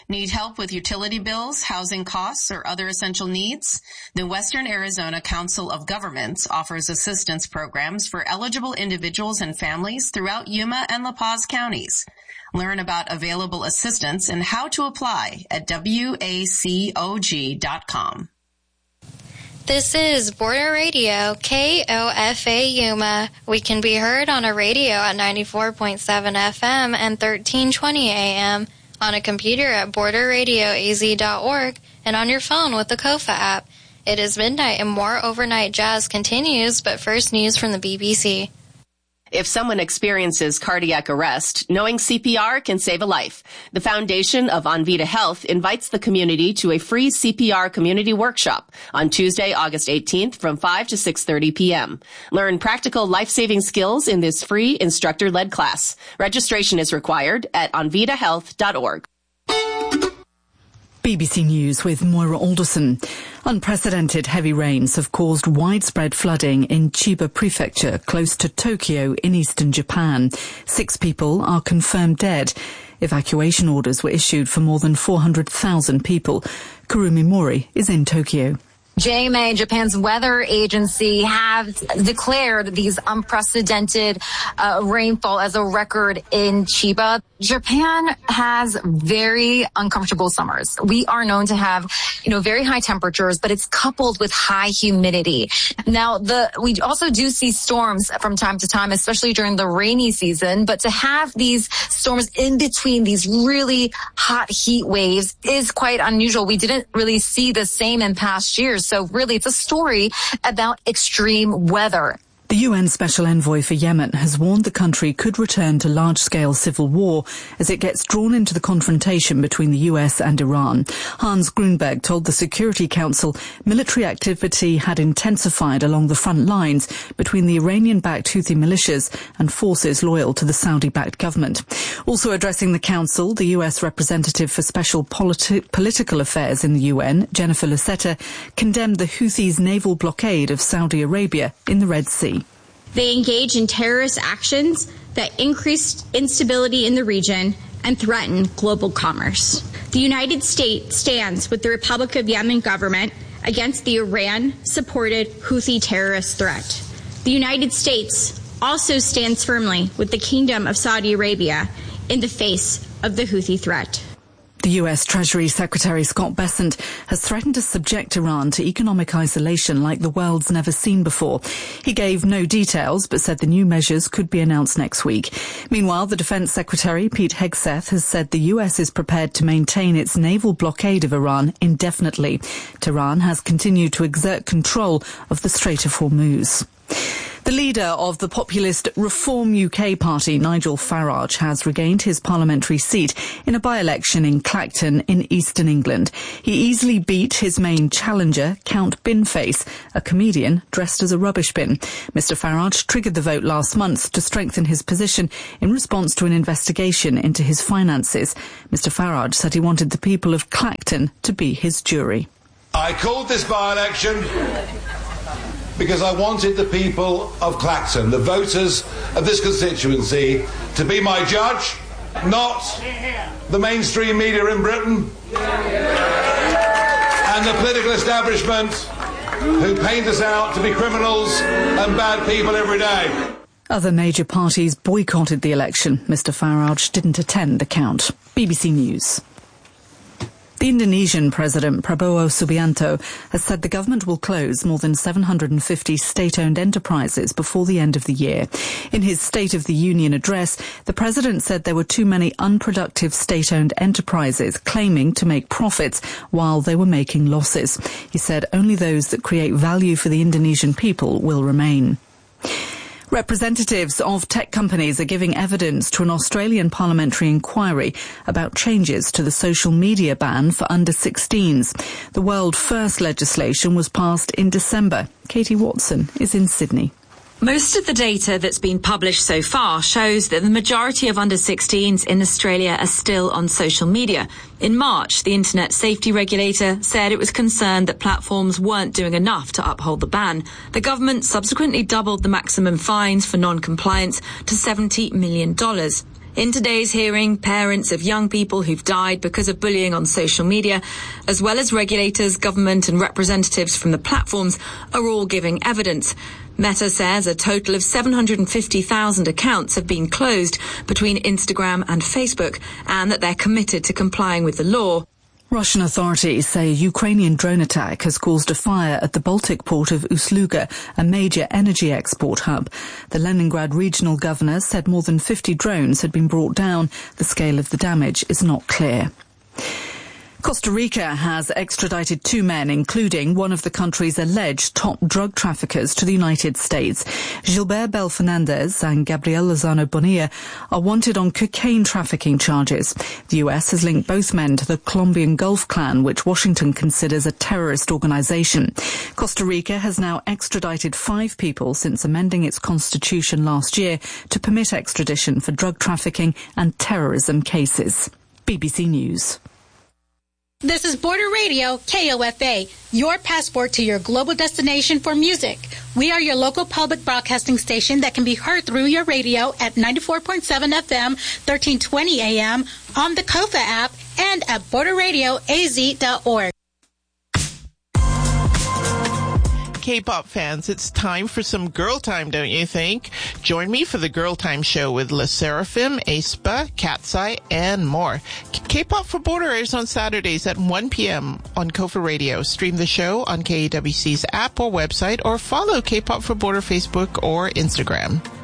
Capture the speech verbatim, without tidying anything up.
Need help with utility bills, housing costs, or other essential needs? The Western Arizona Council of Governments offers assistance programs for eligible individuals and families throughout Yuma and La Paz counties. Learn about available assistance and how to apply at W A C O G dot com. This is Border Radio, K O F A Yuma. We can be heard on a radio at ninety-four point seven F M and thirteen twenty A M, on a computer at border radio a z dot org, and on your phone with the Kofa app. It is midnight and more overnight jazz continues, but first news from the B B C. If someone experiences cardiac arrest, knowing C P R can save a life. The foundation of Anvita Health invites the community to a free C P R community workshop on Tuesday, August eighteenth from five to six thirty p.m. Learn practical life-saving skills in this free instructor-led class. Registration is required at anvita health dot org. B B C News with Moira Alderson. Unprecedented heavy rains have caused widespread flooding in Chiba Prefecture, close to Tokyo in eastern Japan. Six people are confirmed dead. Evacuation orders were issued for more than four hundred thousand people. Kurumi Mori is in Tokyo. J M A, Japan's weather agency, have declared these unprecedented uh, rainfall as a record in Chiba. Japan has very uncomfortable summers. We are known to have, you know, very high temperatures, but it's coupled with high humidity. Now, the we also do see storms from time to time, especially during the rainy season, but to have these storms in between these really hot heat waves is quite unusual. We didn't really see the same in past years. So really, it's a story about extreme weather. The U N Special Envoy for Yemen has warned the country could return to large-scale civil war as it gets drawn into the confrontation between the U S and Iran. Hans Grunberg told the Security Council military activity had intensified along the front lines between the Iranian-backed Houthi militias and forces loyal to the Saudi-backed government. Also addressing the Council, the U S Representative for Special Politi- Political Affairs in the U N, Jennifer Lasetta, condemned the Houthis' naval blockade of Saudi Arabia in the Red Sea. They engage in terrorist actions that increase instability in the region and threaten global commerce. The United States stands with the Republic of Yemen government against the Iran-supported Houthi terrorist threat. The United States also stands firmly with the Kingdom of Saudi Arabia in the face of the Houthi threat. The U S Treasury Secretary Scott Bessent has threatened to subject Iran to economic isolation like the world's never seen before. He gave no details, but said the new measures could be announced next week. Meanwhile, the Defense Secretary, Pete Hegseth, has said the U S is prepared to maintain its naval blockade of Iran indefinitely. Tehran has continued to exert control of the Strait of Hormuz. The leader of the populist Reform U K party, Nigel Farage, has regained his parliamentary seat in a by-election in Clacton in eastern England. He easily beat his main challenger, Count Binface, a comedian dressed as a rubbish bin. Mister Farage triggered the vote last month to strengthen his position in response to an investigation into his finances. Mister Farage said he wanted the people of Clacton to be his jury. I called this by-election because I wanted the people of Clacton, the voters of this constituency, to be my judge, not the mainstream media in Britain and the political establishment who paint us out to be criminals and bad people every day. Other major parties boycotted the election. Mister Farage didn't attend the count. B B C News. The Indonesian President Prabowo Subianto has said the government will close more than seven hundred fifty state-owned enterprises before the end of the year. In his State of the Union address, the president said there were too many unproductive state-owned enterprises claiming to make profits while they were making losses. He said only those that create value for the Indonesian people will remain. Representatives of tech companies are giving evidence to an Australian parliamentary inquiry about changes to the social media ban for under sixteens. The world first legislation was passed in December. Katie Watson is in Sydney. Most of the data that's been published so far shows that the majority of under sixteens in Australia are still on social media. In March, the Internet Safety Regulator said it was concerned that platforms weren't doing enough to uphold the ban. The government subsequently doubled the maximum fines for non-compliance to seventy million dollars. In today's hearing, parents of young people who've died because of bullying on social media, as well as regulators, government and representatives from the platforms, are all giving evidence. Meta says a total of seven hundred fifty thousand accounts have been closed between Instagram and Facebook, and that they're committed to complying with the law. Russian authorities say a Ukrainian drone attack has caused a fire at the Baltic port of Ust-Luga, a major energy export hub. The Leningrad regional governor said more than fifty drones had been brought down. The scale of the damage is not clear. Costa Rica has extradited two men, including one of the country's alleged top drug traffickers, to the United States. Gilbert Bel Fernandez and Gabriel Lozano Bonilla are wanted on cocaine trafficking charges. The U S has linked both men to the Colombian Gulf Clan, which Washington considers a terrorist organization. Costa Rica has now extradited five people since amending its constitution last year to permit extradition for drug trafficking and terrorism cases. B B C News. This is Border Radio, K O F A, your passport to your global destination for music. We are your local public broadcasting station that can be heard through your radio at ninety-four point seven F M, thirteen twenty A M, on the Kofa app, and at border radio a z dot org. K-pop fans, it's time for some girl time, don't you think? Join me for the Girl Time Show with Le Seraphim, aespa, Cat's Eye, and more. K-pop for Border airs on Saturdays at one p.m. on Kofa Radio. Stream the show on K A W C's app or website, or follow K-pop for Border Facebook or Instagram.